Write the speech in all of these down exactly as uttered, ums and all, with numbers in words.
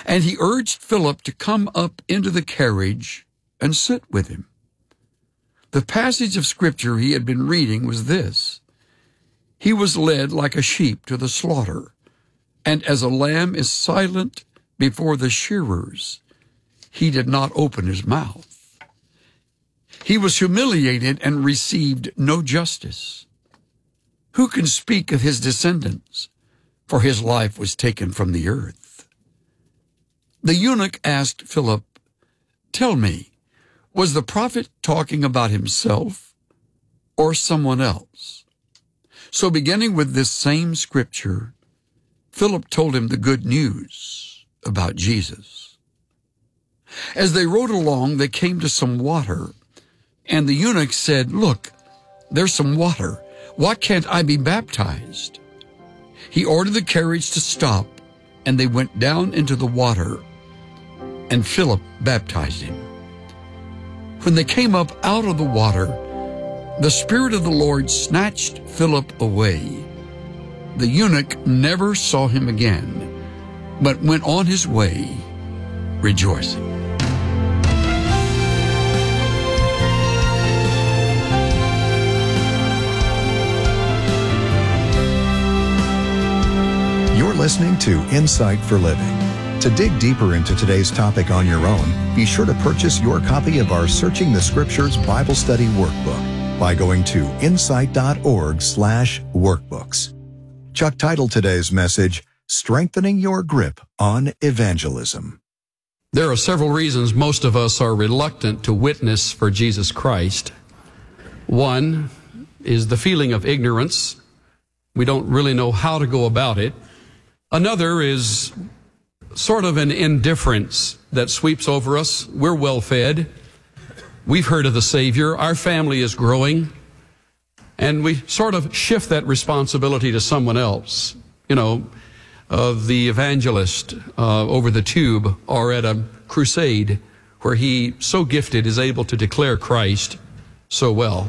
and he urged Philip to come up into the carriage and sit with him. The passage of Scripture he had been reading was this: "He was led like a sheep to the slaughter, and as a lamb is silent before the shearers, he did not open his mouth. He was humiliated and received no justice. Who can speak of his descendants? For his life was taken from the earth." The eunuch asked Philip, "Tell me, was the prophet talking about himself or someone else?" So beginning with this same scripture, Philip told him the good news about Jesus. As they rode along, they came to some water, and the eunuch said, "Look, there's some water. Why can't I be baptized?" He ordered the carriage to stop, and they went down into the water, and Philip baptized him. When they came up out of the water, the Spirit of the Lord snatched Philip away. The eunuch never saw him again, but went on his way rejoicing. You're listening to Insight for Living. To dig deeper into today's topic on your own, be sure to purchase your copy of our Searching the Scriptures Bible Study Workbook by going to insight.org slash workbooks. Chuck titled today's message, Strengthening Your Grip on Evangelism. There are several reasons most of us are reluctant to witness for Jesus Christ. One is the feeling of ignorance. We don't really know how to go about it. Another is sort of an indifference that sweeps over us. We're well fed. We've heard of the Savior. Our family is growing. And we sort of shift that responsibility to someone else. You know, uh, the evangelist uh, over the tube or at a crusade where he, so gifted, is able to declare Christ so well.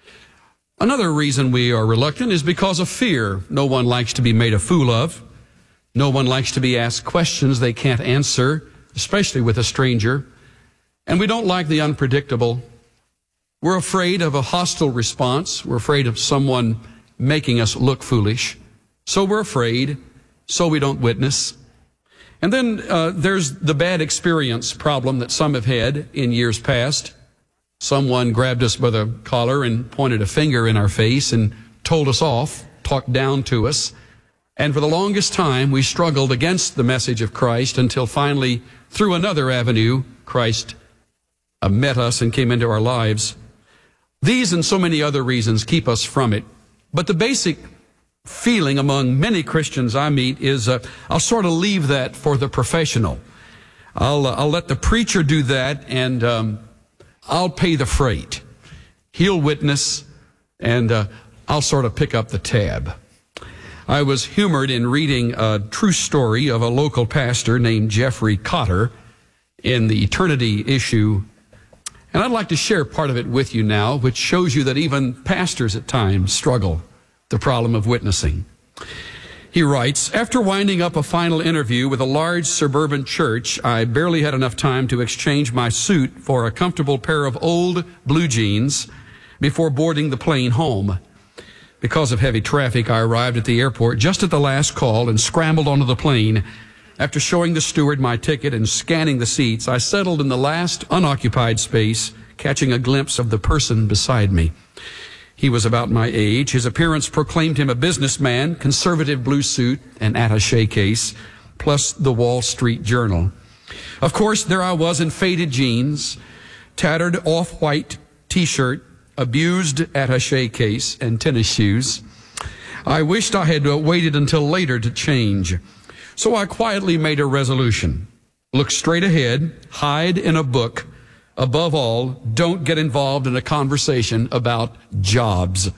Another reason we are reluctant is because of fear. No one likes to be made a fool of. No one likes to be asked questions they can't answer, especially with a stranger. And we don't like the unpredictable. We're afraid of a hostile response. We're afraid of someone making us look foolish. So we're afraid, so we don't witness. And then uh, there's the bad experience problem that some have had in years past. Someone grabbed us by the collar and pointed a finger in our face and told us off, talked down to us. And for the longest time, we struggled against the message of Christ until finally, through another avenue, Christ uh, met us and came into our lives. These and so many other reasons keep us from it. But the basic feeling among many Christians I meet is, uh, I'll sort of leave that for the professional. I'll, uh, I'll let the preacher do that, and um, I'll pay the freight. He'll witness, and uh, I'll sort of pick up the tab. I was humored in reading a true story of a local pastor named Jeffrey Cotter in the Eternity issue. And I'd like to share part of it with you now, which shows you that even pastors at times struggle with the problem of witnessing. He writes, "After winding up a final interview with a large suburban church, I barely had enough time to exchange my suit for a comfortable pair of old blue jeans before boarding the plane home. Because of heavy traffic, I arrived at the airport just at the last call and scrambled onto the plane. After showing the steward my ticket and scanning the seats, I settled in the last unoccupied space, catching a glimpse of the person beside me. He was about my age. His appearance proclaimed him a businessman, conservative blue suit and attaché case, plus the Wall Street Journal. Of course, there I was in faded jeans, tattered off-white T-shirt, abused attaché case, and tennis shoes. I wished I had waited until later to change. So I quietly made a resolution. Look straight ahead, hide in a book. Above all, don't get involved in a conversation about jobs.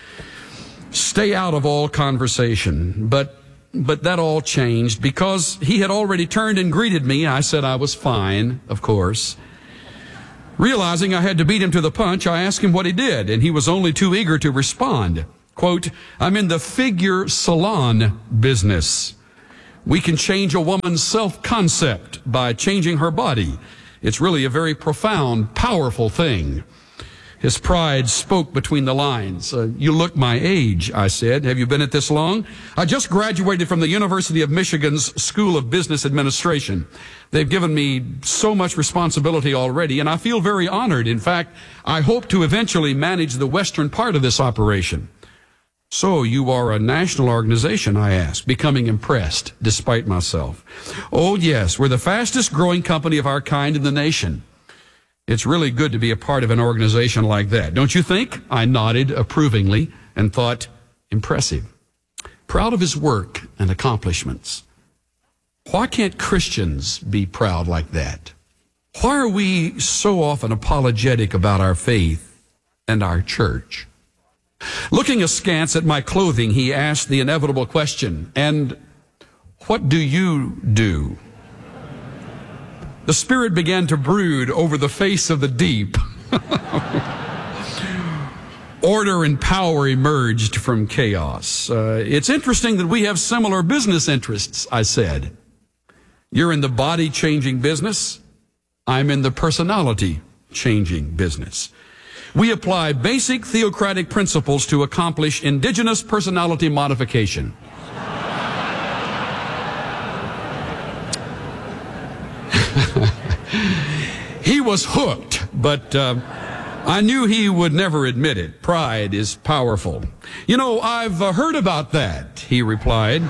Stay out of all conversation. But but that all changed because he had already turned and greeted me. I said I was fine, of course. Realizing I had to beat him to the punch, I asked him what he did, and he was only too eager to respond. Quote, "I'm in the figure salon business." We can change a woman's self-concept by changing her body. It's really a very profound, powerful thing. His pride spoke between the lines. Uh, you look my age, I said. Have you been at this long? I just graduated from the University of Michigan's School of Business Administration. They've given me so much responsibility already, and I feel very honored. In fact, I hope to eventually manage the western part of this operation. So you are a national organization, I asked, becoming impressed despite myself. Oh, yes, we're the fastest growing company of our kind in the nation. It's really good to be a part of an organization like that, don't you think? I nodded approvingly and thought, impressive. Proud of his work and accomplishments. Why can't Christians be proud like that? Why are we so often apologetic about our faith and our church? Looking askance at my clothing, he asked the inevitable question, and what do you do? The Spirit began to brood over the face of the deep. Order and power emerged from chaos. Uh, it's interesting that we have similar business interests, I said. You're in the body-changing business. I'm in the personality-changing business. We apply basic theocratic principles to accomplish indigenous personality modification. He was hooked, but uh, I knew he would never admit it. Pride is powerful. You know, I've uh, heard about that, he replied.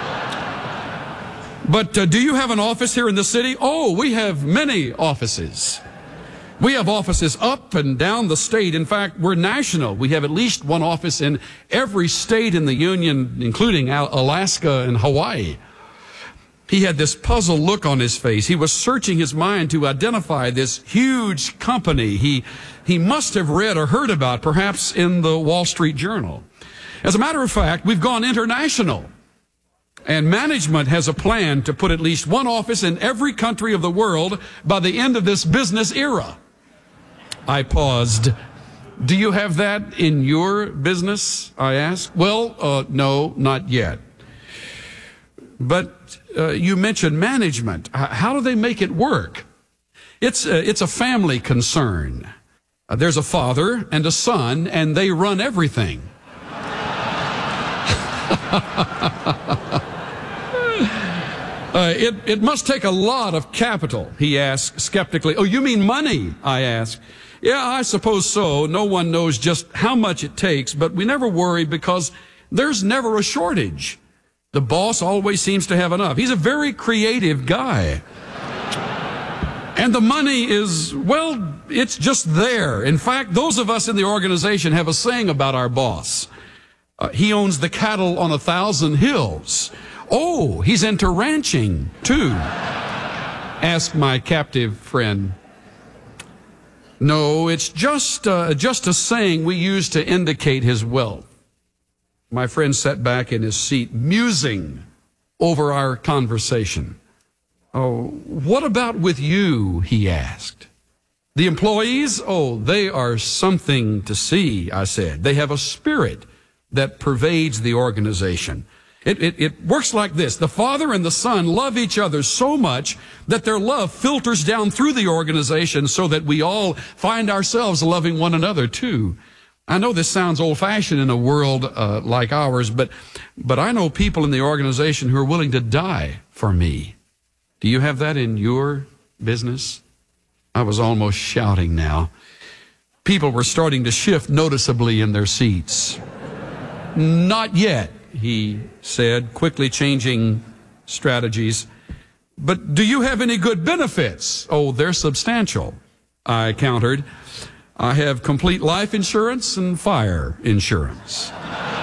But uh, do you have an office here in the city? Oh, we have many offices. We have offices up and down the state. In fact, we're national. We have at least one office in every state in the Union, including Alaska and Hawaii. He had this puzzled look on his face. He was searching his mind to identify this huge company he, he must have read or heard about, perhaps in the Wall Street Journal. As a matter of fact, we've gone international. And management has a plan to put at least one office in every country of the world by the end of this business era. I paused. Do you have that in your business? I asked. Well, uh, no, not yet. But uh, you mentioned management. How do they make it work? It's a, it's a family concern. Uh, there's a father and a son, and they run everything. Uh, it, it must take a lot of capital, he asked skeptically. Oh, you mean money? I asked. Yeah, I suppose so. No one knows just how much it takes, but we never worry because there's never a shortage. The boss always seems to have enough. He's a very creative guy. And the money is, well, it's just there. In fact, those of us in the organization have a saying about our boss. Uh, he owns the cattle on a thousand hills. Oh, he's into ranching, too, asked my captive friend. No, it's just, uh, just a saying we use to indicate his wealth. My friend sat back in his seat, musing over our conversation. Oh, what about with you, he asked. The employees, oh, they are something to see, I said. They have a spirit that pervades the organization. It, it, it works like this. The father and the son love each other so much that their love filters down through the organization so that we all find ourselves loving one another too. I know this sounds old-fashioned in a world uh, like ours, but, but I know people in the organization who are willing to die for me. Do you have that in your business? I was almost shouting now. People were starting to shift noticeably in their seats. Not yet, he said, quickly changing strategies. But do you have any good benefits? Oh, they're substantial, I countered. I have complete life insurance and fire insurance.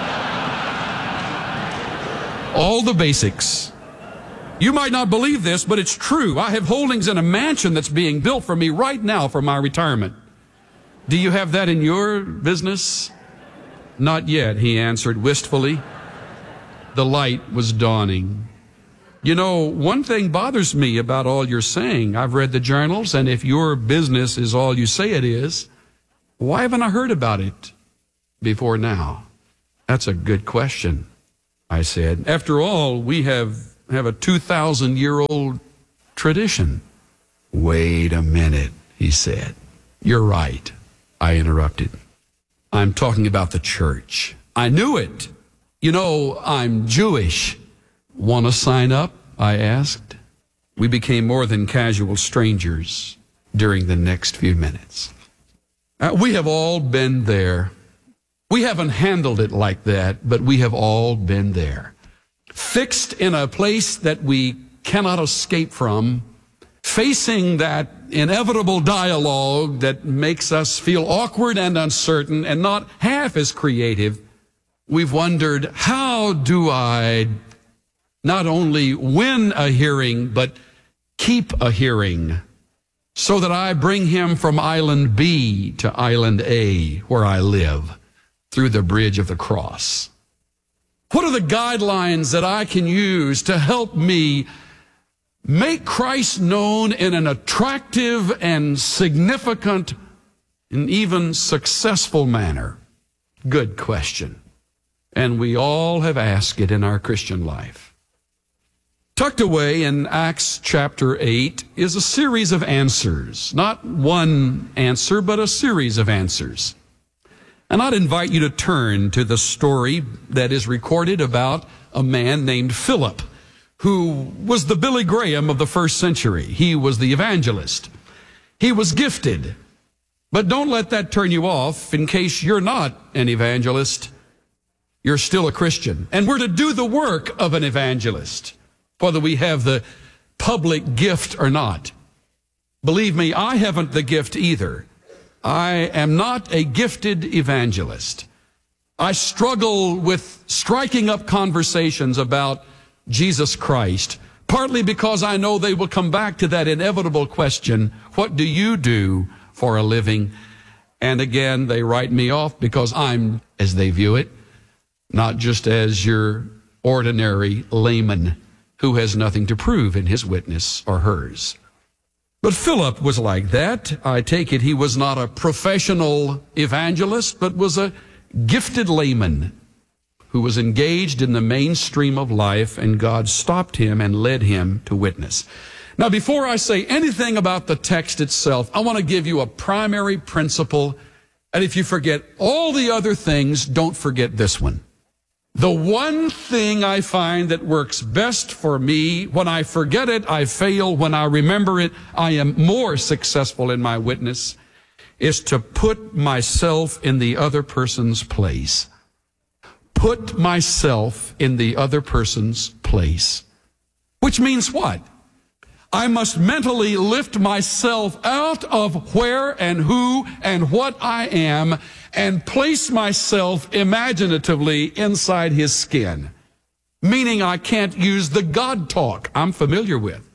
All the basics. You might not believe this, but it's true. I have holdings in a mansion that's being built for me right now for my retirement. Do you have that in your business? Not yet, he answered wistfully. The light was dawning. You know, one thing bothers me about all you're saying. I've read the journals, and if your business is all you say it is, why haven't I heard about it before now? That's a good question, I said. After all, we have have a two thousand year old tradition. Wait a minute, he said. You're right, I interrupted. I'm talking about the church. I knew it. You know, I'm Jewish. Want to sign up? I asked. We became more than casual strangers during the next few minutes. Uh, we have all been there. We haven't handled it like that, but we have all been there. Fixed in a place that we cannot escape from, facing that inevitable dialogue that makes us feel awkward and uncertain and not half as creative. We've wondered, how do I not only win a hearing, but keep a hearing so that I bring him from island B to island A, where I live, through the bridge of the cross? What are the guidelines that I can use to help me make Christ known in an attractive and significant and even successful manner? Good question. And we all have asked it in our Christian life. Tucked away in Acts chapter eight is a series of answers. Not one answer, but a series of answers. And I'd invite you to turn to the story that is recorded about a man named Philip, who was the Billy Graham of the first century. He was the evangelist. He was gifted. But don't let that turn you off in case you're not an evangelist. You're still a Christian. And we're to do the work of an evangelist, whether we have the public gift or not. Believe me, I haven't the gift either. I am not a gifted evangelist. I struggle with striking up conversations about Jesus Christ, partly because I know they will come back to that inevitable question, what do you do for a living? And again, they write me off because I'm, as they view it, not just as your ordinary layman who has nothing to prove in his witness or hers. But Philip was like that. I take it he was not a professional evangelist, but was a gifted layman who was engaged in the mainstream of life, and God stopped him and led him to witness. Now, before I say anything about the text itself, I want to give you a primary principle, and if you forget all the other things, don't forget this one. The one thing I find that works best for me, when I forget it, I fail. When I remember it, I am more successful in my witness, is to put myself in the other person's place. Put myself in the other person's place. Which means what? I must mentally lift myself out of where and who and what I am and place myself imaginatively inside his skin. Meaning I can't use the God talk I'm familiar with.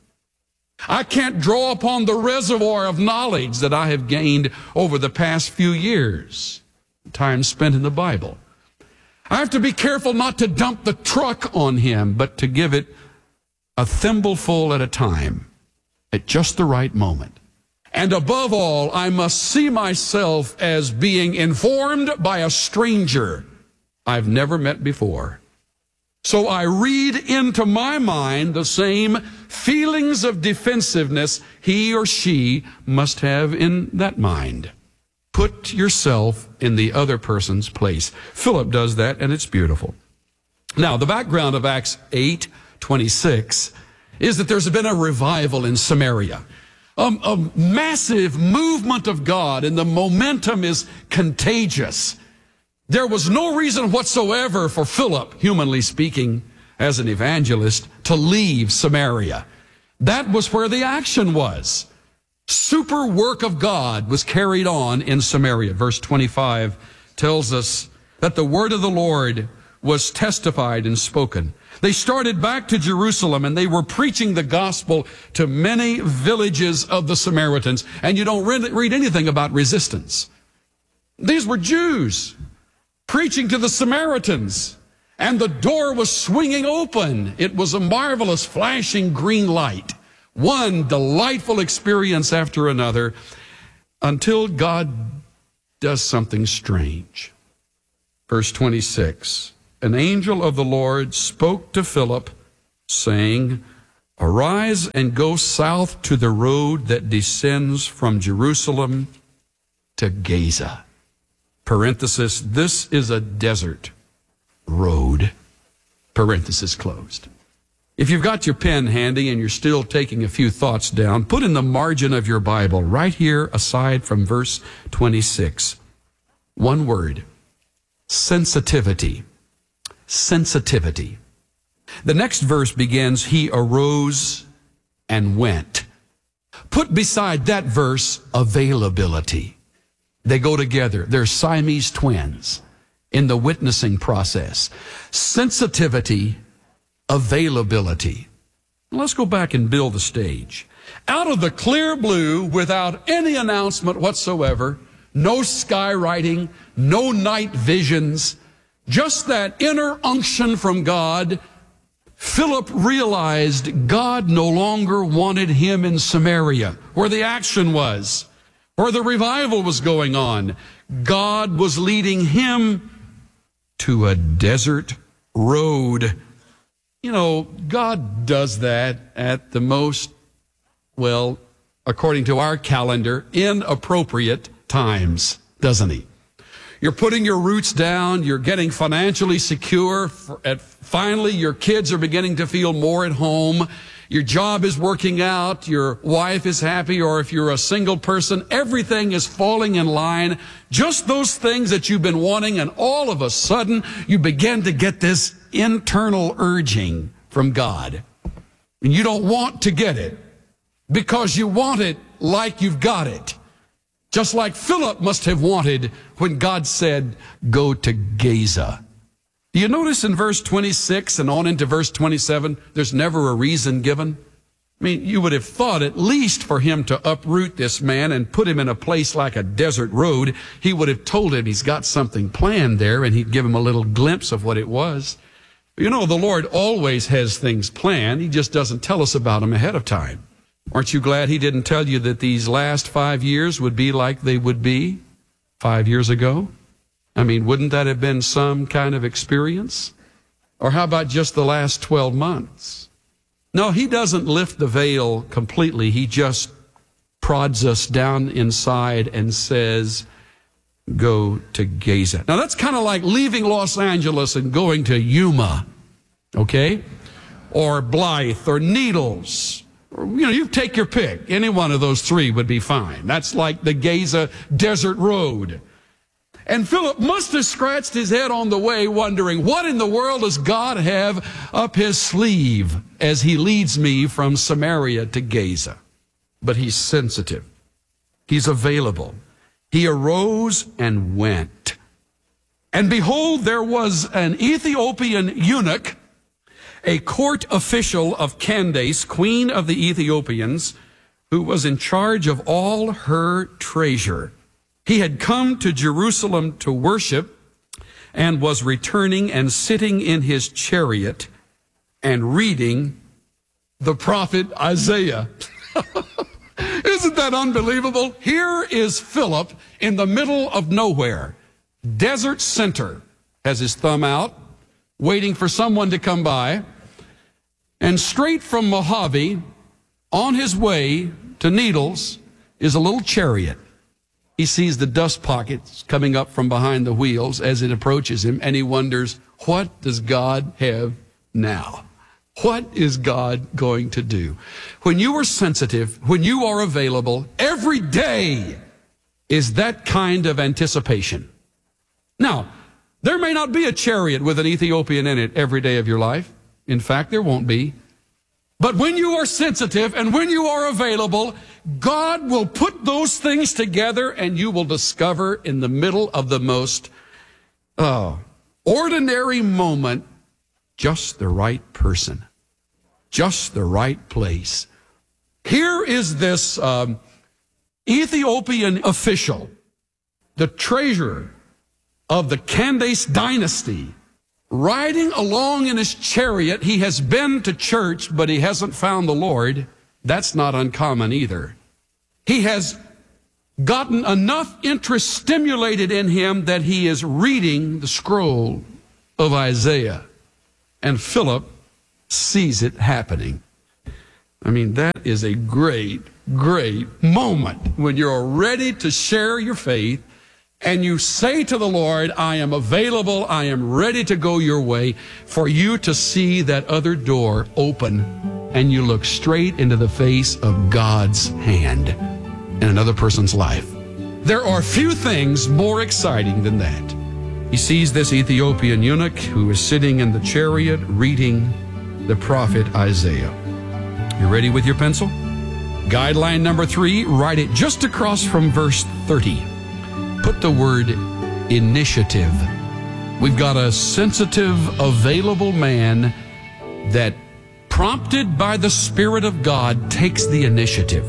I can't draw upon the reservoir of knowledge that I have gained over the past few years, time spent in the Bible. I have to be careful not to dump the truck on him, but to give it a thimbleful at a time, at just the right moment. And above all, I must see myself as being informed by a stranger I've never met before. So I read into my mind the same feelings of defensiveness he or she must have in that mind. Put yourself in the other person's place. Philip does that, and it's beautiful. Now, the background of Acts eight twenty-six is that there's been a revival in Samaria. Um, a massive movement of God, and the momentum is contagious. There was no reason whatsoever for Philip, humanly speaking, as an evangelist, to leave Samaria. That was where the action was. Super work of God was carried on in Samaria. Verse twenty-five tells us that the word of the Lord was testified and spoken. They started back to Jerusalem, and they were preaching the gospel to many villages of the Samaritans. And you don't read anything about resistance. These were Jews preaching to the Samaritans, and the door was swinging open. It was a marvelous flashing green light. One delightful experience after another, until God does something strange. Verse twenty-six, an angel of the Lord spoke to Philip, saying, "Arise and go south to the road that descends from Jerusalem to Gaza." Parenthesis, this is a desert road. Parenthesis closed. If you've got your pen handy and you're still taking a few thoughts down, put in the margin of your Bible, right here aside from verse twenty-six, one word: sensitivity. Sensitivity. The next verse begins, "He arose and went." Put beside that verse availability. They go together. They're Siamese twins in the witnessing process. Sensitivity, availability. Let's go back and build the stage. Out of the clear blue, without any announcement whatsoever, no skywriting, no night visions, just that inner unction from God, Philip realized God no longer wanted him in Samaria, where the action was, where the revival was going on. God was leading him to a desert road. You know, God does that at the most, well, according to our calendar, inappropriate times, doesn't he? You're putting your roots down, you're getting financially secure, at finally your kids are beginning to feel more at home, your job is working out, your wife is happy, or if you're a single person, everything is falling in line. Just those things that you've been wanting, and all of a sudden you begin to get this internal urging from God. And you don't want to get it because you want it like you've got it. Just like Philip must have wanted when God said, "Go to Gaza." Do you notice in verse twenty-six and on into verse twenty-seven, there's never a reason given? I mean, you would have thought at least for him to uproot this man and put him in a place like a desert road, he would have told him he's got something planned there, and he'd give him a little glimpse of what it was. You know, the Lord always has things planned. He just doesn't tell us about them ahead of time. Aren't you glad he didn't tell you that these last five years would be like they would be five years ago? I mean, wouldn't that have been some kind of experience? Or how about just the last twelve months? No, he doesn't lift the veil completely. He just prods us down inside and says, "Go to Gaza." Now, that's kind of like leaving Los Angeles and going to Yuma, okay? Or Blythe or Needles. Or, you know, you take your pick. Any one of those three would be fine. That's like the Gaza Desert Road. And Philip must have scratched his head on the way wondering, what in the world does God have up his sleeve as he leads me from Samaria to Gaza? But he's sensitive. He's available. He arose and went. And behold, there was an Ethiopian eunuch, a court official of Candace, queen of the Ethiopians, who was in charge of all her treasure. He had come to Jerusalem to worship and was returning and sitting in his chariot and reading the prophet Isaiah. Isn't that unbelievable? Here is Philip in the middle of nowhere, desert center, has his thumb out, waiting for someone to come by. And straight from Mojave, on his way to Needles, is a little chariot. He sees the dust pockets coming up from behind the wheels as it approaches him, and he wonders, what does God have now? What is God going to do? When you are sensitive, when you are available, every day is that kind of anticipation. Now, there may not be a chariot with an Ethiopian in it every day of your life. In fact, there won't be. But when you are sensitive and when you are available, God will put those things together, and you will discover in the middle of the most uh, ordinary moment just the right person, just the right place. Here is this um, Ethiopian official, the treasurer of the Candace dynasty, riding along in his chariot. He has been to church, but he hasn't found the Lord. That's not uncommon either. He has gotten enough interest stimulated in him that he is reading the scroll of Isaiah. And Philip sees it happening. I mean, that is a great, great moment when you're ready to share your faith and you say to the Lord, I am available, I am ready to go your way, for you to see that other door open, and you look straight into the face of God's hand in another person's life. There are few things more exciting than that. He sees this Ethiopian eunuch who is sitting in the chariot reading the prophet Isaiah. You ready with your pencil? Guideline number three, write it just across from verse thirty. Put the word initiative. We've got a sensitive, available man that, prompted by the Spirit of God, takes the initiative.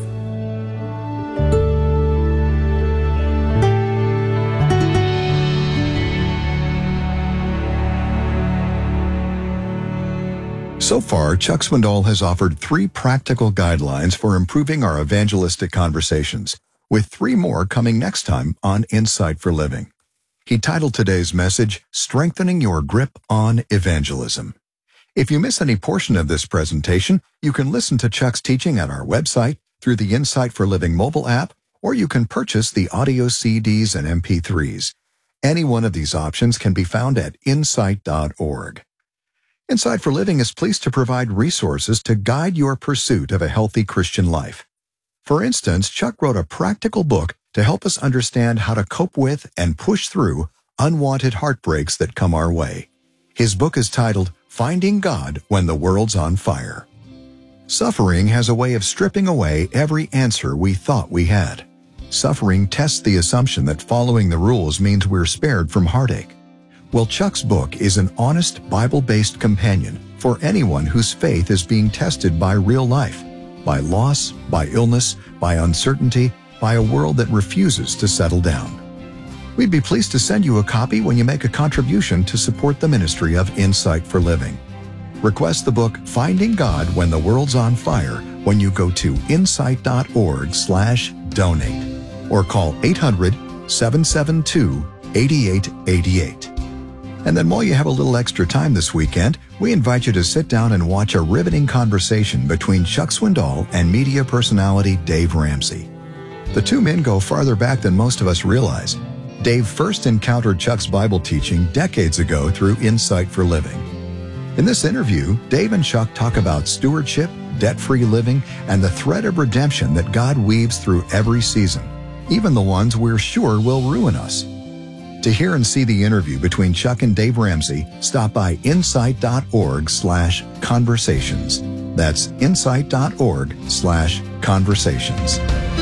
So far, Chuck Swindoll has offered three practical guidelines for improving our evangelistic conversations, with three more coming next time on Insight for Living. He titled today's message, Strengthening Your Grip on Evangelism. If you miss any portion of this presentation, you can listen to Chuck's teaching at our website, through the Insight for Living mobile app, or you can purchase the audio C Ds and M P threes. Any one of these options can be found at insight dot org. Insight for Living is pleased to provide resources to guide your pursuit of a healthy Christian life. For instance, Chuck wrote a practical book to help us understand how to cope with and push through unwanted heartbreaks that come our way. His book is titled, Finding God When the World's on Fire. Suffering has a way of stripping away every answer we thought we had. Suffering tests the assumption that following the rules means we're spared from heartache. Well, Chuck's book is an honest, Bible-based companion for anyone whose faith is being tested by real life, by loss, by illness, by uncertainty, by a world that refuses to settle down. We'd be pleased to send you a copy when you make a contribution to support the ministry of Insight for Living. Request the book Finding God When the World's on Fire when you go to insight dot org slash donate or call eight hundred, seven seven two, eight eight eight eight. And then while you have a little extra time this weekend, we invite you to sit down and watch a riveting conversation between Chuck Swindoll and media personality Dave Ramsey. The two men go farther back than most of us realize. Dave first encountered Chuck's Bible teaching decades ago through Insight for Living. In this interview, Dave and Chuck talk about stewardship, debt-free living, and the thread of redemption that God weaves through every season, even the ones we're sure will ruin us. To hear and see the interview between Chuck and Dave Ramsey, stop by insight dot org slash conversations. That's insight dot org slash conversations.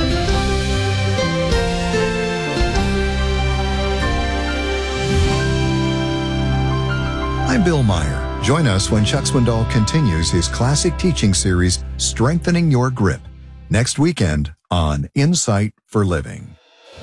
I'm Bill Meyer. Join us when Chuck Swindoll continues his classic teaching series, Strengthening Your Grip, next weekend on Insight for Living.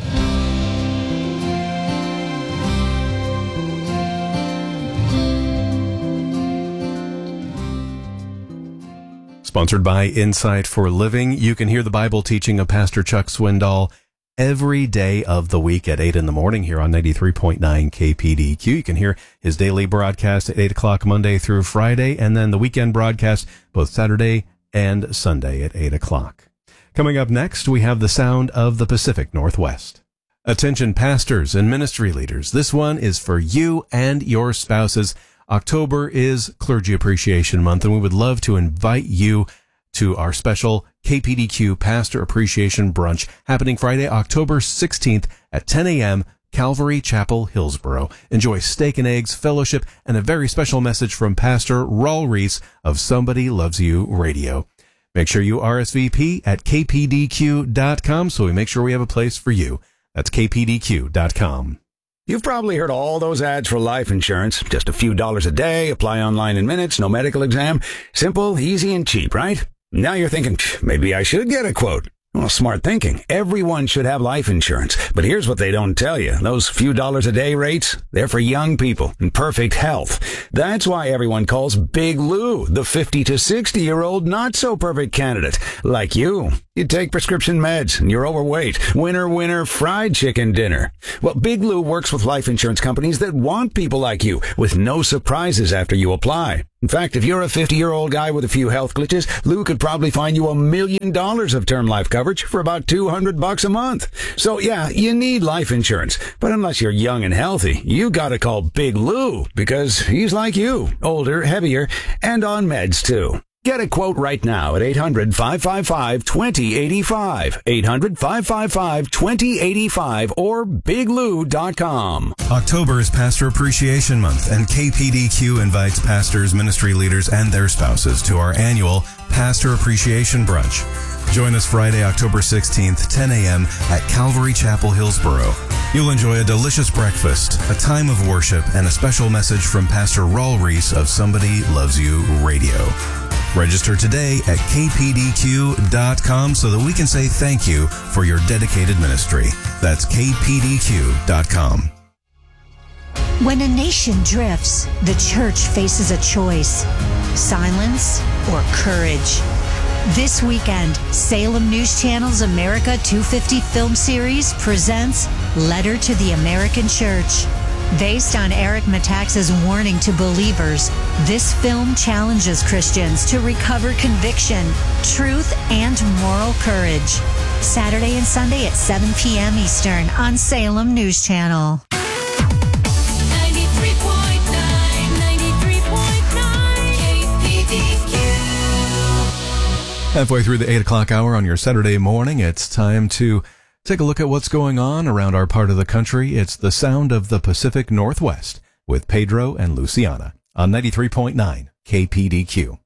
Sponsored by Insight for Living. You can hear the Bible teaching of Pastor Chuck Swindoll every day of the week at eight in the morning here on ninety-three point nine K P D Q. You can hear his daily broadcast at eight o'clock Monday through Friday, and then the weekend broadcast both Saturday and Sunday at eight o'clock. Coming up next, we have the sound of the Pacific Northwest. Attention pastors and ministry leaders, this one is for you and your spouses. October is Clergy Appreciation Month, and we would love to invite you to our special K P D Q Pastor Appreciation Brunch happening Friday, October sixteenth at ten a.m., Calvary Chapel, Hillsboro. Enjoy steak and eggs, fellowship, and a very special message from Pastor Raul Reese of Somebody Loves You Radio. Make sure you R S V P at k p d q dot com so we make sure we have a place for you. That's k p d q dot com. You've probably heard all those ads for life insurance. Just a few dollars a day, apply online in minutes, no medical exam. Simple, easy, and cheap, right? Now you're thinking, maybe I should get a quote. Well, smart thinking. Everyone should have life insurance. But here's what they don't tell you. Those few dollars a day rates, they're for young people in perfect health. That's why everyone calls Big Lou the fifty to sixty-year-old not-so-perfect candidate. Like you. You take prescription meds and you're overweight. Winner, winner, fried chicken dinner. Well, Big Lou works with life insurance companies that want people like you with no surprises after you apply. In fact, if you're a fifty-year-old guy with a few health glitches, Lou could probably find you a million dollars of term life coverage for about two hundred bucks a month. So yeah, you need life insurance. But unless you're young and healthy, you gotta call Big Lou, because he's like you, older, heavier, and on meds too. Get a quote right now at eight hundred, five five five, two zero eight five, eight hundred, five five five, two zero eight five, or big lou dot com. October is Pastor Appreciation Month, and K P D Q invites pastors, ministry leaders, and their spouses to our annual Pastor Appreciation Brunch. Join us Friday, October sixteenth, ten a.m. at Calvary Chapel, Hillsboro. You'll enjoy a delicious breakfast, a time of worship, and a special message from Pastor Raul Reese of Somebody Loves You Radio. Register today at k p d q dot com so that we can say thank you for your dedicated ministry. That's k p d q dot com. When a nation drifts, the church faces a choice: silence or courage. This weekend, Salem News Channel's America two fifty film series presents Letter to the American Church. Based on Eric Metaxas' warning to believers, this film challenges Christians to recover conviction, truth, and moral courage. Saturday and Sunday at seven p.m. Eastern on Salem News Channel. ninety-three point nine, ninety-three point nine K P D Q. Halfway through the eight o'clock hour on your Saturday morning, it's time to take a look at what's going on around our part of the country. It's the sound of the Pacific Northwest with Pedro and Luciana on ninety-three point nine K P D Q.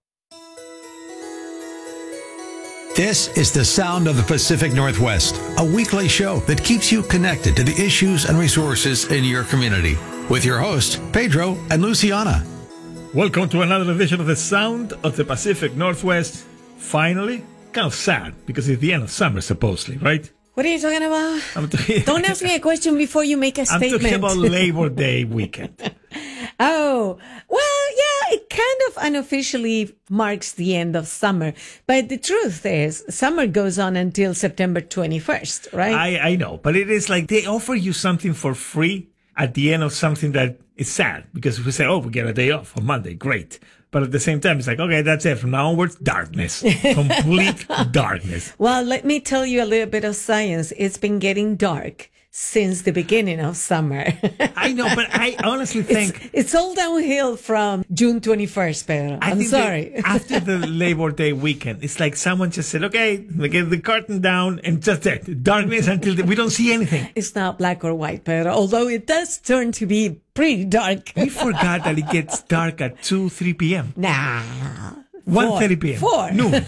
This is the Sound of the Pacific Northwest, a weekly show that keeps you connected to the issues and resources in your community. With your hosts, Pedro and Luciana. Welcome to another edition of the Sound of the Pacific Northwest. Finally, kind of sad because it's the end of summer, supposedly, right? What are you talking about? I'm t- Don't ask me a question before you make a I'm statement. talking about Labor Day weekend. Oh, well, yeah, it kind of unofficially marks the end of summer. But the truth is, summer goes on until September twenty-first, right? I, I know, but it is like they offer you something for free at the end of something that is sad, because we say, oh, we get a day off on Monday, great. But at the same time, it's like, okay, that's it. From now onwards, darkness. Complete darkness. Well, let me tell you a little bit of science. It's been getting dark since the beginning of summer. I know, but I honestly think... It's, it's all downhill from June twenty-first, Pedro. I I'm think sorry. that after the Labor Day weekend, it's like someone just said, okay, we get the curtain down and just that. Darkness until the, we don't see anything. It's not black or white, Pedro, although it does turn to be pretty dark. We forgot that it gets dark at two, three p.m. Nah. one thirty p.m. Four. Noon.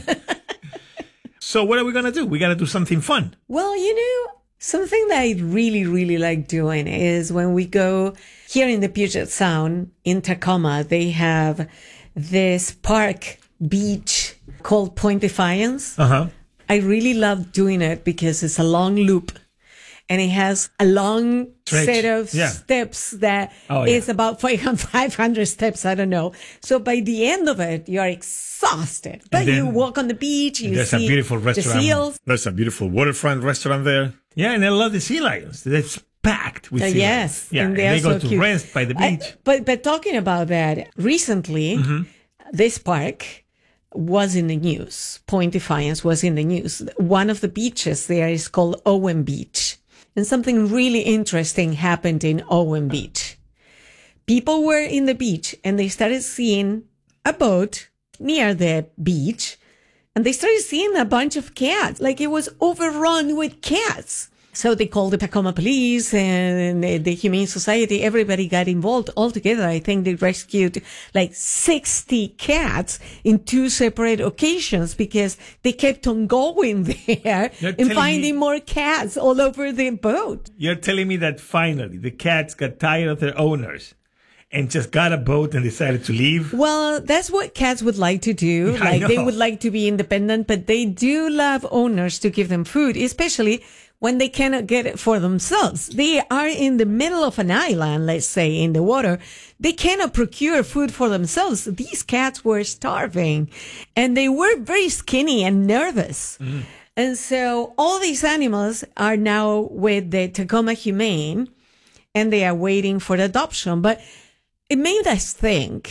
So what are we going to do? We got to do something fun. Well, you know, something that I really, really like doing is when we go here in the Puget Sound in Tacoma, they have this park beach called Point Defiance. Uh-huh. I really love doing it because it's a long loop. And it has a long Stretch. set of Yeah. steps that Oh, yeah. is about five hundred steps. I don't know. So by the end of it, you're exhausted. But then you walk on the beach, you There's see a beautiful the restaurant. seals. There's a beautiful waterfront restaurant there. Yeah, and I love the sea lions. It's packed with Uh, sea yes, lions. Yeah, and and they are they go so to cute. rest by the I- beach. but but talking about that, recently, Mm-hmm. this park was in the news. Point Defiance was in the news. One of the beaches there is called Owen Beach. And something really interesting happened in Owen Beach. People were in the beach and they started seeing a boat near the beach, and they started seeing a bunch of cats. Like it was overrun with cats. So they called the Tacoma police and the, the Humane Society. Everybody got involved altogether. I think they rescued like sixty cats in two separate occasions because they kept on going there You're and telling finding me- more cats all over the boat. You're telling me that finally the cats got tired of their owners and just got a boat and decided to leave? Well, that's what cats would like to do. I Like they know. would like to be independent, but they do love owners to give them food, especially when they cannot get it for themselves. They are in the middle of an island, let's say, in the water. They cannot procure food for themselves. These cats were starving and they were very skinny and nervous. Mm-hmm. And so all these animals are now with the Tacoma Humane and they are waiting for adoption. But it made us think,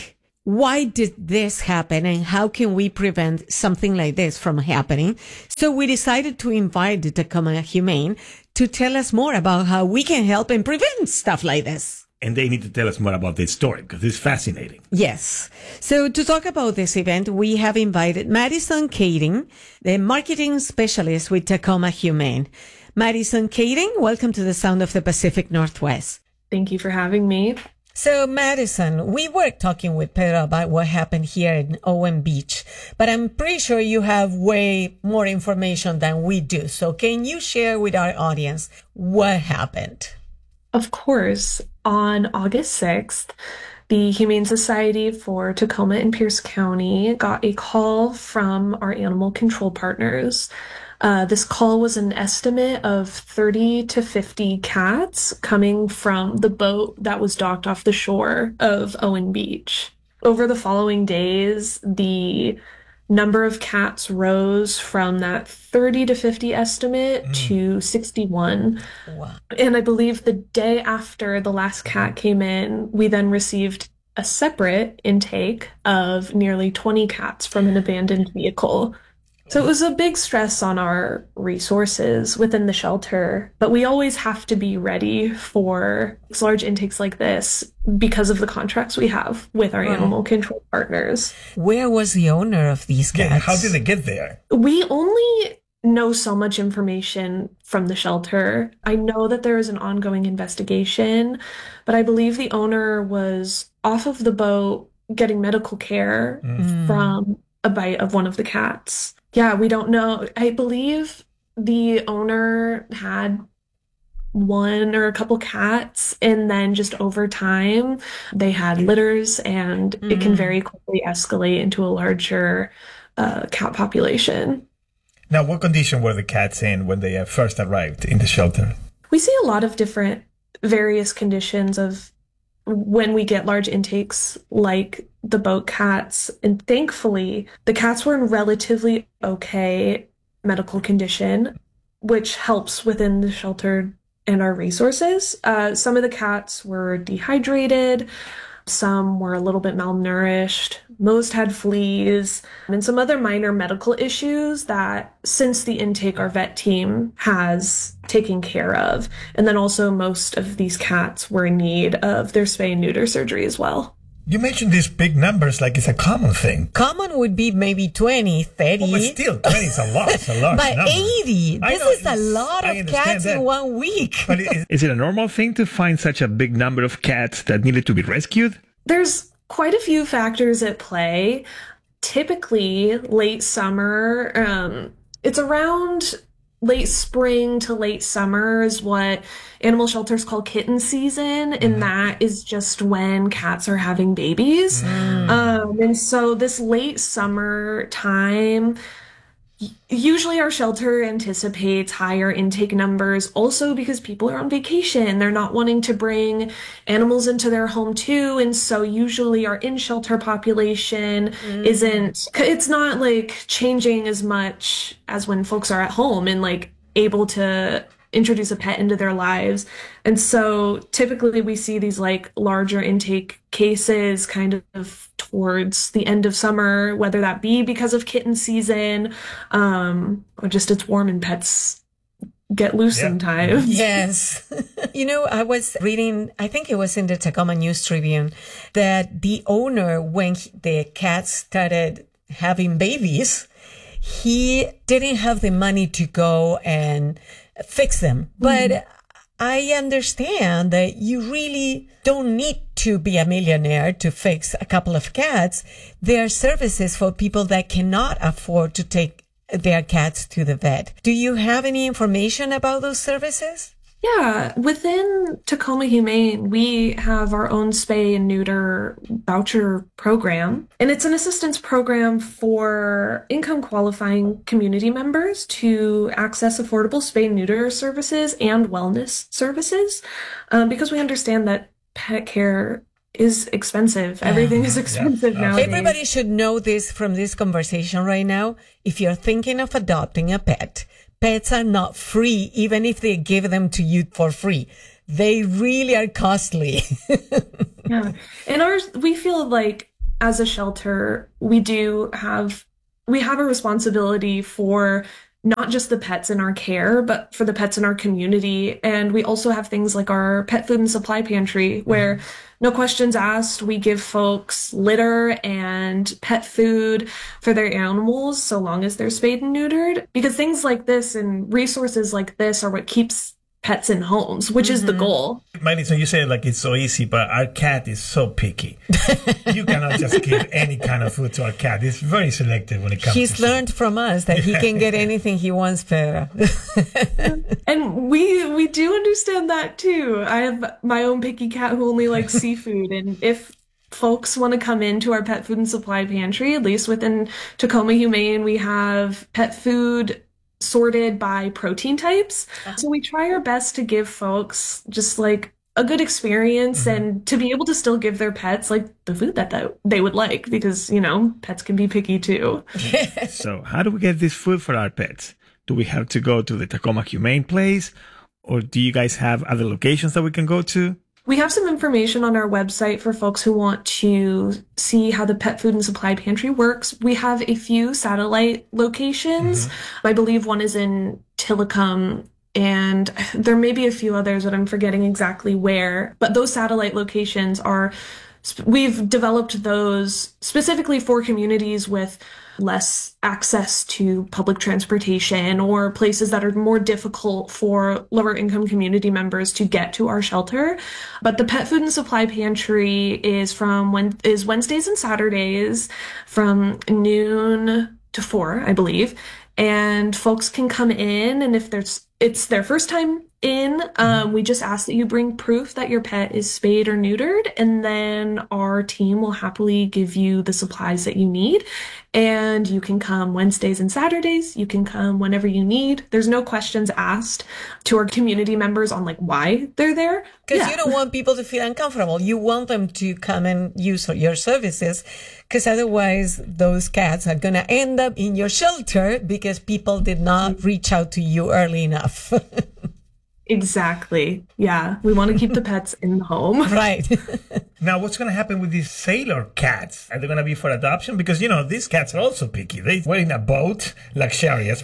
why did this happen and how can we prevent something like this from happening? So we decided to invite the Tacoma Humane to tell us more about how we can help and prevent stuff like this. And they need to tell us more about this story because it's fascinating. Yes. So to talk about this event, we have invited Madison Kading, the marketing specialist with Tacoma Humane. Madison Kading, welcome to the Sound of the Pacific Northwest. Thank you for having me. So, Madison, we were talking with Pedro about what happened here in Owen Beach, but I'm pretty sure you have way more information than we do. So can you share with our audience what happened? Of course. On August sixth, the Humane Society for Tacoma and Pierce County got a call from our animal control partners. Uh, this call was an estimate of thirty to fifty cats coming from the boat that was docked off the shore of Owen Beach. Over the following days, the number of cats rose from that thirty to fifty estimate mm. to sixty-one. Wow. And I believe the day after the last cat came in, we then received a separate intake of nearly twenty cats from an abandoned vehicle. So it was a big stress on our resources within the shelter, but we always have to be ready for large intakes like this because of the contracts we have with our oh. animal control partners. Where was the owner of these cats? Yeah, how did they get there? We only know so much information from the shelter. I know that there is an ongoing investigation, but I believe the owner was off of the boat getting medical care mm. from a bite of one of the cats. Yeah, we don't know. I believe the owner had one or a couple cats, and then just over time, they had litters, and mm. it can very quickly escalate into a larger uh, cat population. Now, what condition were the cats in when they first arrived in the shelter? We see a lot of different various conditions of when we get large intakes like the boat cats. And thankfully, the cats were in relatively okay medical condition, which helps within the shelter and our resources. Uh, some of the cats were dehydrated. Some were a little bit malnourished. Most had fleas and some other minor medical issues that since the intake, our vet team has taken care of. And then also most of these cats were in need of their spay and neuter surgery as well. You mentioned these big numbers like it's a common thing. Common would be maybe twenty, thirty. Oh, but still, twenty is a lot. It's a large but number. eighty, this know, is a lot of cats that. in one week. But is, is it a normal thing to find such a big number of cats that needed to be rescued? There's quite a few factors at play. Typically, late summer, um, it's around late spring to late summer is what animal shelters call kitten season, mm. and that is just when cats are having babies. Mm. Um, and so this late summer time, usually our shelter anticipates higher intake numbers also because people are on vacation. They're not wanting to bring animals into their home too. And so usually our in-shelter population mm. isn't, it's not like changing as much as when folks are at home and like able to introduce a pet into their lives. And so typically we see these like larger intake cases kind of towards the end of summer, whether that be because of kitten season, um, or just it's warm and pets get loose yeah. sometimes. Yes. You know, I was reading, I think it was in the Tacoma News Tribune, that the owner, when he, the cats started having babies, he didn't have the money to go and fix them. But mm. I understand that you really don't need to be a millionaire to fix a couple of cats. There are services for people that cannot afford to take their cats to the vet. Do you have any information about those services? Yeah, within Tacoma Humane, we have our own spay and neuter voucher program, and it's an assistance program for income qualifying community members to access affordable spay and neuter services and wellness services, um, because we understand that pet care is expensive. Everything is expensive yeah. nowadays. Everybody should know this from this conversation right now. If you're thinking of adopting a pet, pets are not free, even if they give them to you for free. They really are costly. Yeah. And ours, we feel like as a shelter, we do have we have a responsibility for not just the pets in our care, but for the pets in our community. And we also have things like our pet food and supply pantry, where no questions asked, we give folks litter and pet food for their animals so long as they're spayed and neutered. Because things like this and resources like this are what keeps pets in homes, which is the goal. Miley, so you say like it's so easy, but our cat is so picky. You cannot just give any kind of food to our cat. It's very selective when it comes He's to learned from us that he can get anything he wants, Pedro. And we we do understand that too. I have my own picky cat who only likes seafood, and if folks want to come into our pet food and supply pantry, at least within Tacoma Humane, we have pet food sorted by protein types. So we try our best to give folks just like a good experience mm-hmm. and to be able to still give their pets like the food that they would like, because, you know, pets can be picky too. So how do we get this food for our pets? Do we have to go to the Tacoma Humane place, or do you guys have other locations that we can go to? We have some information on our website for folks who want to see how the pet food and supply pantry works. We have a few satellite locations. Mm-hmm. I believe one is in Tillicum, and there may be a few others that I'm forgetting exactly where. But those satellite locations are, we've developed those specifically for communities with less access to public transportation or places that are more difficult for lower income community members to get to our shelter. But the pet food and supply pantry is from when is Wednesdays and Saturdays from noon to four, I believe. And folks can come in, and if there's it's their first time in, um, we just ask that you bring proof that your pet is spayed or neutered, and then our team will happily give you the supplies that you need. And you can come Wednesdays and Saturdays. You can come whenever you need. There's no questions asked to our community members on like why they're there. Because Yeah. you don't want people to feel uncomfortable. You want them to come and use your services, because otherwise those cats are going to end up in your shelter because people did not reach out to you early enough. Exactly. Yeah. We want to keep the pets in the home. Right. Now, what's going to happen with these sailor cats? Are they going to be for adoption? Because, you know, these cats are also picky. They were in a boat, luxurious.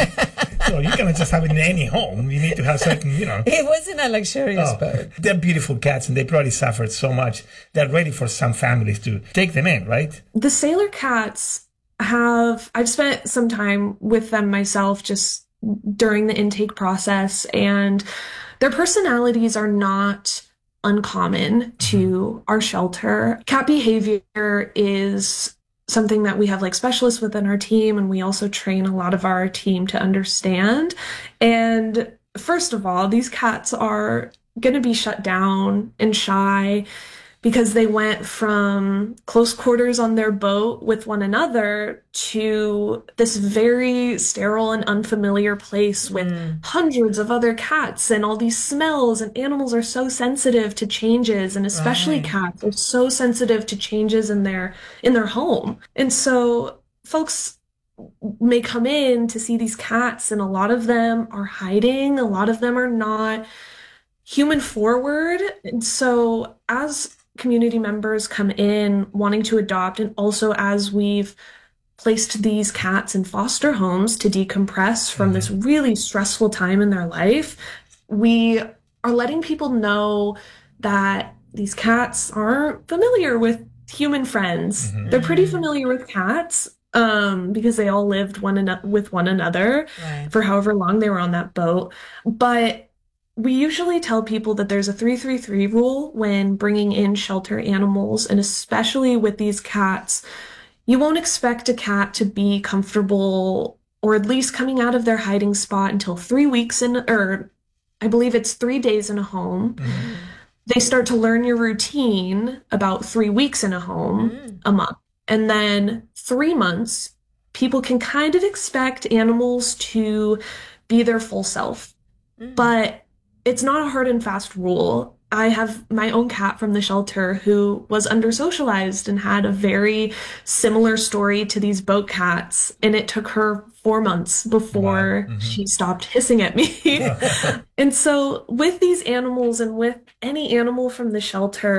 So you cannot just have it in any home. You need to have certain, you know. It wasn't a luxurious Oh, boat. they're beautiful cats, and they probably suffered so much. They're ready for some families to take them in, right? The sailor cats have, I've spent some time with them myself just during the intake process, and their personalities are not uncommon to our shelter. Cat behavior is something that we have like specialists within our team, and we also train a lot of our team to understand. And first of all, these cats are going to be shut down and shy because they went from close quarters on their boat with one another to this very sterile and unfamiliar place with mm. hundreds of other cats and all these smells, and animals are so sensitive to changes, and especially Right. cats are so sensitive to changes in their in their home. And so folks may come in to see these cats, and a lot of them are hiding, a lot of them are not human forward. And so as community members come in wanting to adopt, and also as we've placed these cats in foster homes to decompress from mm-hmm. this really stressful time in their life, we are letting people know that these cats aren't familiar with human friends. Mm-hmm. They're pretty familiar with cats um, because they all lived one an- with one another right. for however long they were on that boat. But we usually tell people that there's a three three three rule when bringing in shelter animals, and especially with these cats. You won't expect a cat to be comfortable, or at least coming out of their hiding spot, until three weeks in, or I believe it's three days in a home. Mm. They start to learn your routine about three weeks in a home, mm. a month. And then three months, people can kind of expect animals to be their full self. Mm. But it's not a hard and fast rule. I have my own cat from the shelter who was under-socialized and had a very similar story to these boat cats, and it took her four months before wow. mm-hmm. she stopped hissing at me. And so with these animals, and with any animal from the shelter,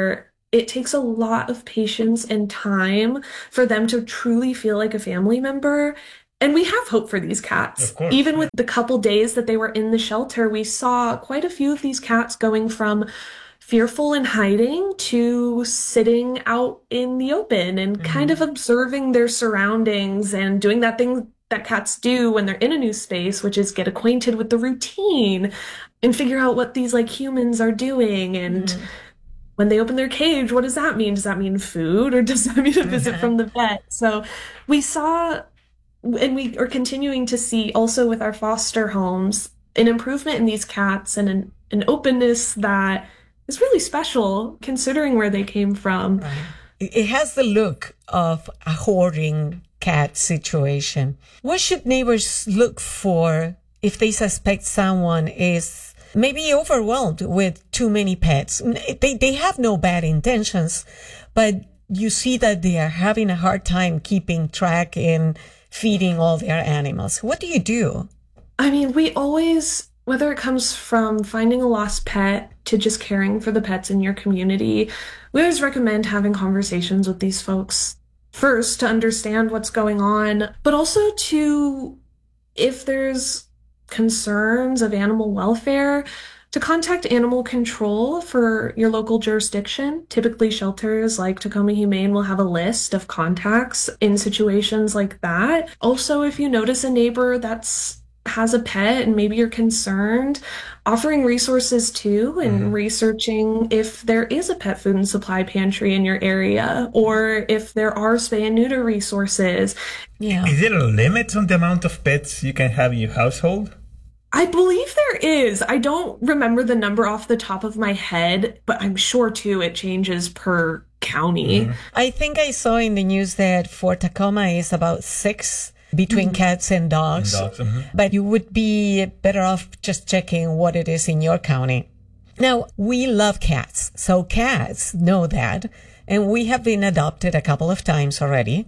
it takes a lot of patience and time for them to truly feel like a family member. And we have hope for these cats. Of course. Even with the couple days that they were in the shelter, we saw quite a few of these cats going from fearful and hiding to sitting out in the open and mm-hmm. kind of observing their surroundings and doing that thing that cats do when they're in a new space, which is get acquainted with the routine and figure out what these like humans are doing. And mm-hmm. when they open their cage, what does that mean? Does that mean food or does that mean a visit from the vet? So we saw, and we are continuing to see also with our foster homes, an improvement in these cats and an, an openness that is really special considering where they came from. Right. It has the look of a hoarding cat situation. What should neighbors look for if they suspect someone is maybe overwhelmed with too many pets? They, they have no bad intentions, but you see that they are having a hard time keeping track and feeding all their animals. What do you do? I mean, we always, whether it comes from finding a lost pet to just caring for the pets in your community, we always recommend having conversations with these folks first to understand what's going on, but also to, if there's concerns of animal welfare, to contact animal control for your local jurisdiction. Typically, shelters like Tacoma Humane will have a list of contacts in situations like that. Also, if you notice a neighbor that's has a pet and maybe you're concerned, offering resources too and mm-hmm. researching if there is a pet food and supply pantry in your area or if there are spay and neuter resources. Yeah. Is there a limit on the amount of pets you can have in your household? I believe there is. I don't remember the number off the top of my head, but I'm sure too it changes per county. Mm-hmm. I think I saw in the news that for Tacoma is about six between mm-hmm. cats and dogs. And dogs mm-hmm. But you would be better off just checking what it is in your county. Now, we love cats, so cats know that, and we have been adopted a couple of times already.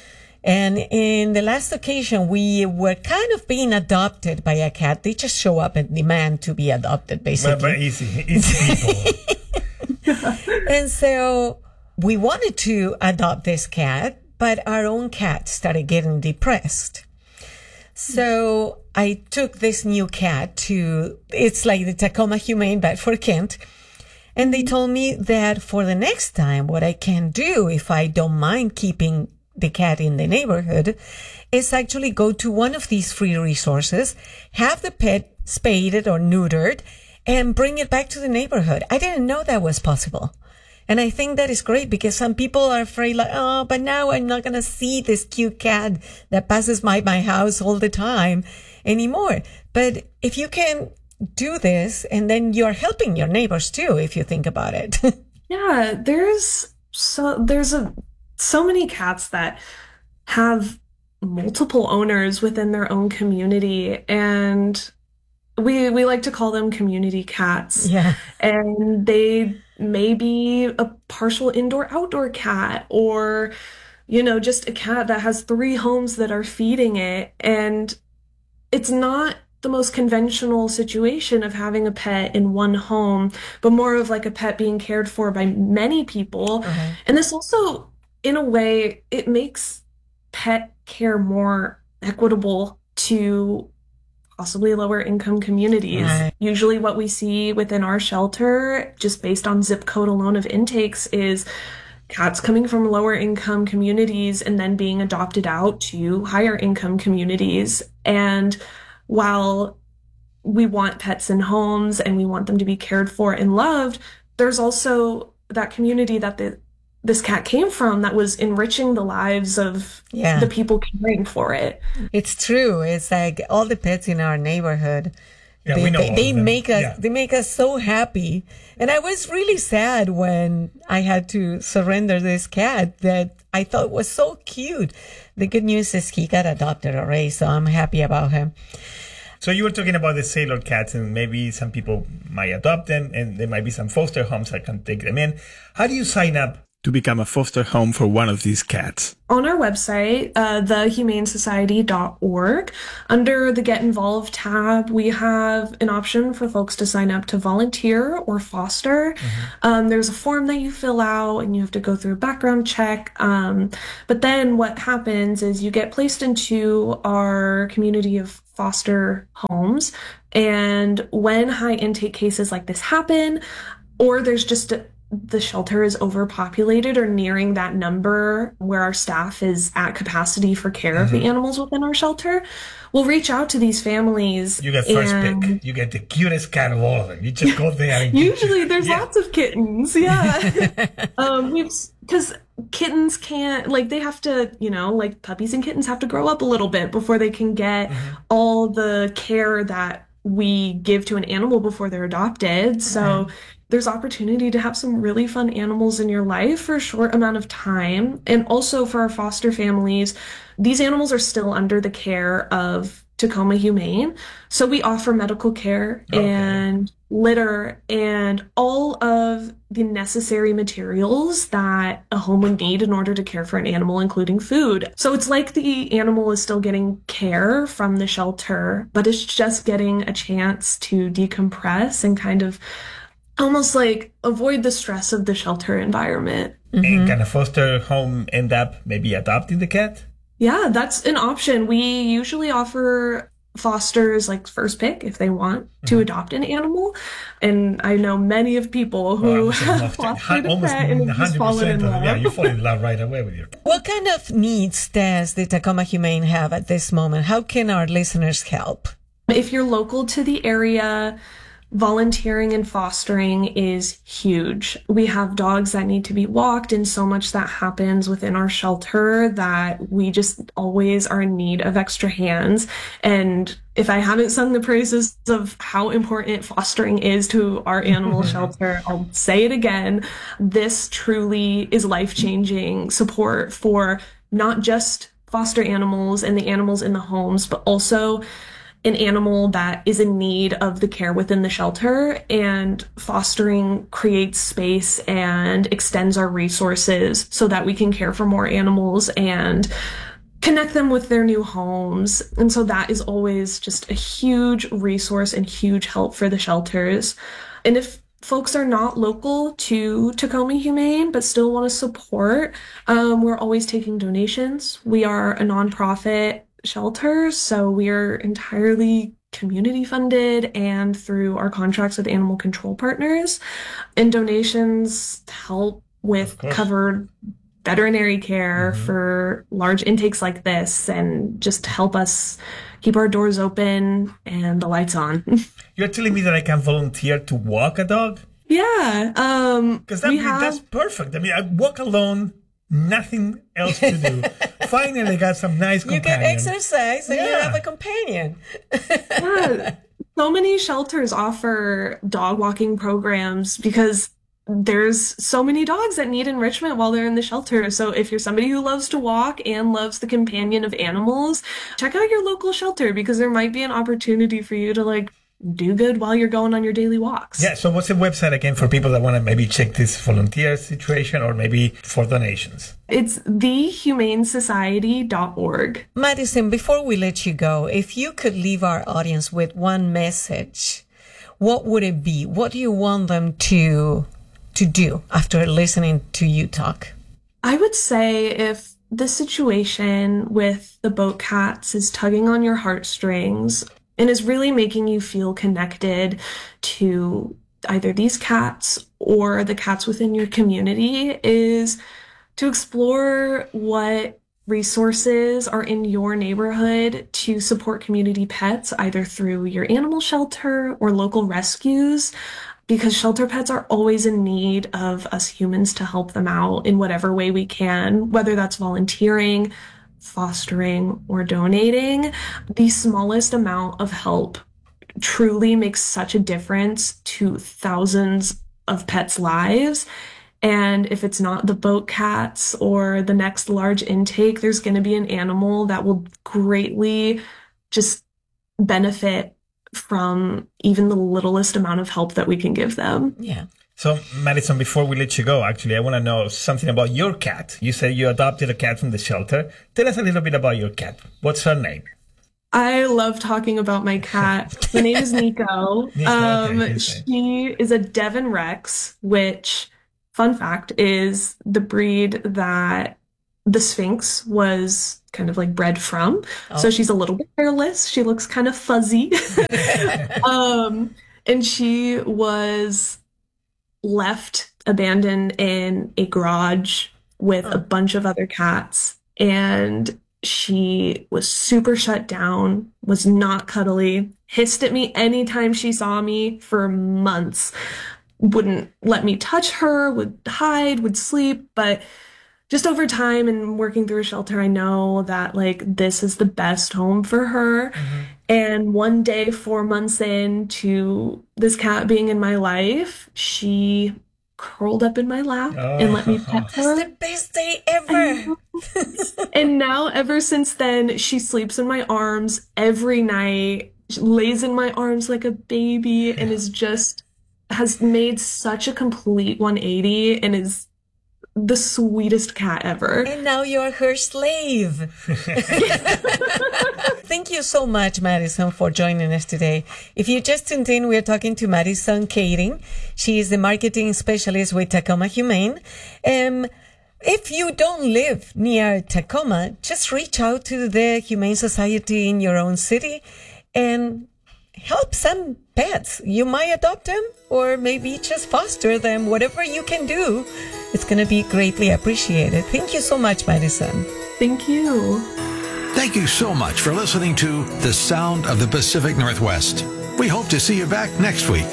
And in the last occasion, we were kind of being adopted by a cat. They just show up and demand to be adopted, basically. But, but easy, easy people. And so we wanted to adopt this cat, but our own cat started getting depressed. So I took this new cat to, it's like the Tacoma Humane, but for Kent. And they told me that for the next time, what I can do, if I don't mind keeping the cat in the neighborhood, is actually go to one of these free resources, have the pet spayed or neutered, and bring it back to the neighborhood. I didn't know that was possible. And I think that is great because some people are afraid like, oh, but now I'm not going to see this cute cat that passes by my house all the time anymore. But if you can do this, and then you're helping your neighbors too, if you think about it. Yeah, there's so, there's a, so many cats that have multiple owners within their own community, and we we like to call them community cats. Yeah. And they may be a partial indoor-outdoor cat, or, you know, just a cat that has three homes that are feeding it. And it's not the most conventional situation of having a pet in one home, but more of like a pet being cared for by many people. Uh-huh. And this also, in a way, it makes pet care more equitable to possibly lower income communities. Right. Usually what we see within our shelter, just based on zip code alone of intakes, is cats coming from lower income communities and then being adopted out to higher income communities. And while we want pets in homes and we want them to be cared for and loved, there's also that community that the this cat came from that was enriching the lives of yeah. the people caring for it. It's true. It's like all the pets in our neighborhood. Yeah, they we know they, they make us yeah. they make us so happy. And I was really sad when I had to surrender this cat that I thought was so cute. The good news is he got adopted already, so I'm happy about him. So you were talking about the sailor cats, and maybe some people might adopt them, and there might be some foster homes that can take them in. How do you sign up to become a foster home for one of these cats? On our website, uh, the humane society dot org, under the Get Involved tab, we have an option for folks to sign up to volunteer or foster. Mm-hmm. Um, there's a form that you fill out and you have to go through a background check. Um, but then what happens is you get placed into our community of foster homes. And when high intake cases like this happen, or there's just a, the shelter is overpopulated or nearing that number where our staff is at capacity for care mm-hmm. of the animals within our shelter, we'll reach out to these families. You get first and pick. You get the cutest cat of all of them. You just go there. And usually there's yeah. lots of kittens. Yeah. um, we've, because kittens can't, like, they have to, you know, like puppies and kittens have to grow up a little bit before they can get mm-hmm. all the care that we give to an animal before they're adopted. So mm-hmm. there's opportunity to have some really fun animals in your life for a short amount of time. And also for our foster families, these animals are still under the care of Tacoma Humane. So we offer medical care okay. and litter and all of the necessary materials that a home would need in order to care for an animal, including food. So it's like the animal is still getting care from the shelter, but it's just getting a chance to decompress and kind of almost like avoid the stress of the shelter environment. Mm-hmm. And can a foster home end up maybe adopting the cat? Yeah, that's an option. We usually offer fosters like first pick if they want mm-hmm. to adopt an animal. And I know many of people who oh, have fostered a pet and have just fallen in love. Yeah, you fall in love right away with your pet. What kind of needs does the Tacoma Humane have at this moment? How can our listeners help? If you're local to the area, volunteering and fostering is huge. We have dogs that need to be walked and so much that happens within our shelter that we just always are in need of extra hands. And if I haven't sung the praises of how important fostering is to our animal shelter, I'll say it again. This truly is life-changing support for not just foster animals and the animals in the homes, but also an animal that is in need of the care within the shelter. And fostering creates space and extends our resources so that we can care for more animals and connect them with their new homes. And so that is always just a huge resource and huge help for the shelters. And if folks are not local to Tacoma Humane but still want to support, um, we're always taking donations. We are a nonprofit shelter, so we're entirely community funded and through our contracts with animal control partners. And donations help with covered veterinary care mm-hmm. for large intakes like this and just help us keep our doors open and the lights on. You're telling me that I can volunteer to walk a dog? Yeah. Um, because that, have... that's perfect. I mean, I walk alone, nothing else to do. Finally got some nice companion. You can exercise and yeah. you have a companion. Yeah. So many shelters offer dog walking programs because there's so many dogs that need enrichment while they're in the shelter. So if you're somebody who loves to walk and loves the companion of animals, check out your local shelter because there might be an opportunity for you to like do good while you're going on your daily walks. Yeah. So what's the website again for people that want to maybe check this volunteer situation or maybe for donations? It's the humane society dot org. Madison, before we let you go, if you could leave our audience with one message, what would it be? What do you want them to to do after listening to you talk? I would say if the situation with the boat cats is tugging on your heartstrings and is really making you feel connected to either these cats or the cats within your community, is to explore what resources are in your neighborhood to support community pets, either through your animal shelter or local rescues, because shelter pets are always in need of us humans to help them out in whatever way we can, whether that's volunteering, fostering, or donating. The smallest amount of help truly makes such a difference to thousands of pets' lives. And if it's not the boat cats or the next large intake, there's going to be an animal that will greatly just benefit from even the littlest amount of help that we can give them. Yeah. So, Madison, before we let you go, actually, I want to know something about your cat. You said you adopted a cat from the shelter. Tell us a little bit about your cat. What's her name? I love talking about my cat. Her name is Nico. Nico, um, okay, she is a Devon Rex, which, fun fact, is the breed that the Sphinx was kind of like bred from. Oh. So she's a little bit hairless. She looks kind of fuzzy. um, and she was left abandoned in a garage with a bunch of other cats. And she was super shut down, was not cuddly, hissed at me anytime she saw me for months, wouldn't let me touch her, would hide, would sleep. But just over time and working through a shelter, I know that like this is the best home for her. Mm-hmm. And one day, four months into this cat being in my life, she curled up in my lap oh. and let me pet her. It's the best day ever. And now, ever since then, she sleeps in my arms every night. She lays in my arms like a baby and is just has made such a complete one eighty and is the sweetest cat ever. And now you're her slave. Thank you so much, Madison, for joining us today. If you just tuned in, we're talking to Madison Kading. She is the marketing specialist with Tacoma Humane. Um, if you don't live near Tacoma, just reach out to the Humane Society in your own city and help some pets. You might adopt them or maybe just foster them. Whatever you can do, it's going to be greatly appreciated. Thank you so much, Madison. Thank you. Thank you so much for listening to The Sound of the Pacific Northwest. We hope to see you back next week.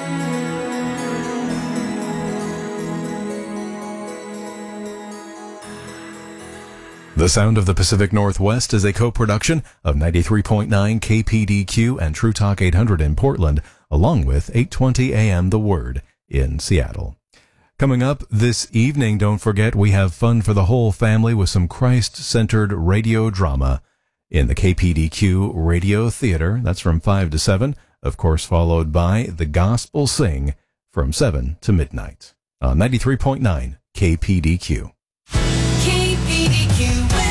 The Sound of the Pacific Northwest is a co-production of ninety-three point nine K P D Q and True Talk eight hundred in Portland, along with eight twenty A M The Word in Seattle. Coming up this evening, don't forget we have fun for the whole family with some Christ-centered radio drama in the K P D Q Radio Theater. That's from five to seven, of course, followed by The Gospel Sing from seven to midnight on ninety-three point nine K P D Q. K P D Q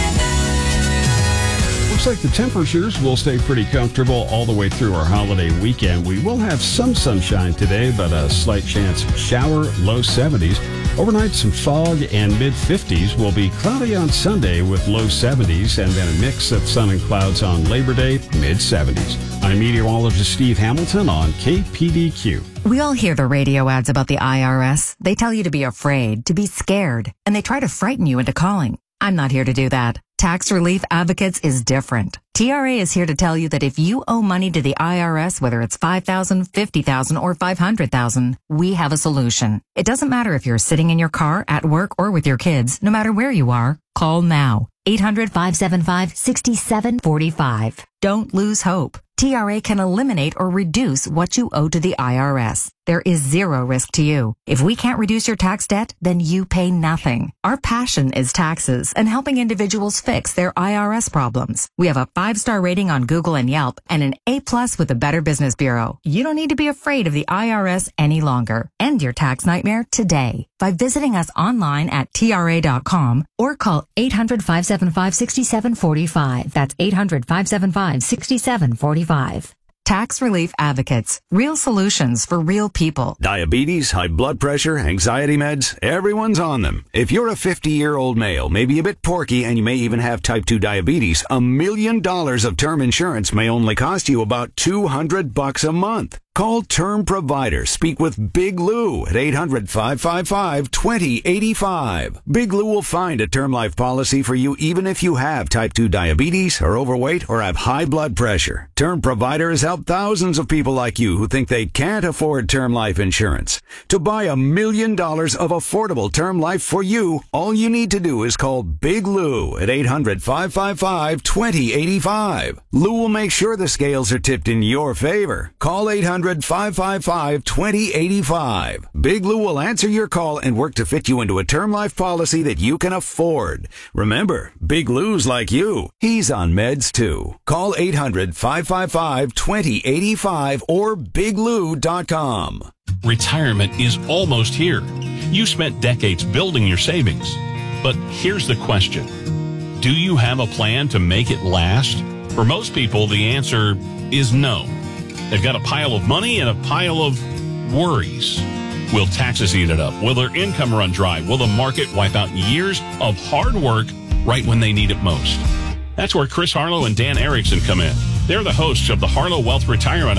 weather. Looks like the temperatures will stay pretty comfortable all the way through our holiday weekend. We will have some sunshine today, but a slight chance of shower, low seventies. Overnight, some fog and mid-fifties. Will be cloudy on Sunday with low seventies, and then a mix of sun and clouds on Labor Day, mid-seventies. I'm meteorologist Steve Hamilton on K P D Q. We all hear the radio ads about the I R S. They tell you to be afraid, to be scared, and they try to frighten you into calling. I'm not here to do that. Tax Relief Advocates is different. T R A is here to tell you that if you owe money to the I R S, whether it's five thousand dollars, fifty thousand dollars, or five hundred thousand dollars, we have a solution. It doesn't matter if you're sitting in your car, at work, or with your kids. No matter where you are, call now. eight hundred, five seven five, six seven four five. Don't lose hope. T R A can eliminate or reduce what you owe to the I R S. There is zero risk to you. If we can't reduce your tax debt, then you pay nothing. Our passion is taxes and helping individuals fix their I R S problems. We have a five-star rating on Google and Yelp and an A-plus with the Better Business Bureau. You don't need to be afraid of the I R S any longer. End your tax nightmare today by visiting us online at T R A dot com or call eight hundred, five seven five, six seven four five. That's eight hundred, five seven five, six seven four five. Tax Relief Advocates. Real solutions for real people. Diabetes, high blood pressure, anxiety meds, everyone's on them. If you're a fifty-year-old male, maybe a bit porky, and you may even have type two diabetes, a million dollars of term insurance may only cost you about two hundred bucks a month. Call Term Provider. Speak with Big Lou at eight hundred, five five five, two zero eight five. Big Lou will find a term life policy for you even if you have type two diabetes, are overweight, or have high blood pressure. Term Provider has helped thousands of people like you who think they can't afford term life insurance. To buy a million dollars of affordable term life for you, all you need to do is call Big Lou at eight hundred, five five five, two zero eight five. Lou will make sure the scales are tipped in your favor. Call eight hundred, five five five, two zero eight five. Big Lou will answer your call and work to fit you into a term life policy that you can afford. Remember, Big Lou's like you. He's on meds too. Call eight hundred, five five five, two zero eight five or big lou dot com. Retirement is almost here. You spent decades building your savings. But here's the question. Do you have a plan to make it last? For most people, the answer is no. They've got a pile of money and a pile of worries. Will taxes eat it up? Will their income run dry? Will the market wipe out years of hard work right when they need it most? That's where Chris Harlow and Dan Erickson come in. They're the hosts of the Harlow Wealth Retirement